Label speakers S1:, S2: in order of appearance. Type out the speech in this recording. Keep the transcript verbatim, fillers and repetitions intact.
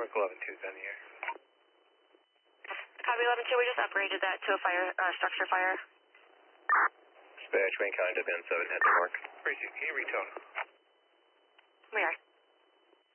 S1: North eleven two, on the air.
S2: Copy eleven two, we just upgraded that to a fire, uh, structure fire.
S3: Dispatch, main contact Ben seven, head to Mark.
S1: Tracy, can you retone?
S2: We are.